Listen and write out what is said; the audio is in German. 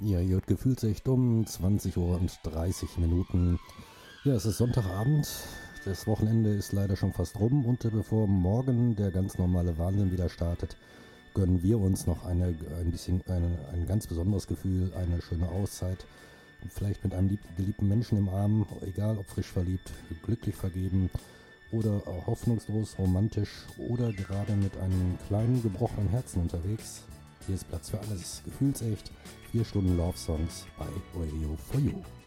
Ja, hier wird gefühlt sich um 20 Uhr und 30 Minuten. Ja, es ist Sonntagabend. Das Wochenende ist leider schon fast rum und bevor morgen der ganz normale Wahnsinn wieder startet, gönnen wir uns noch ein ganz besonderes Gefühl, eine schöne Auszeit. Vielleicht mit einem geliebten Menschen im Arm, egal ob frisch verliebt, glücklich vergeben oder hoffnungslos, romantisch oder gerade mit einem kleinen gebrochenen Herzen unterwegs. Hier ist Platz für alles. Gefühlsecht. 4 Stunden Love Songs bei Radio for You.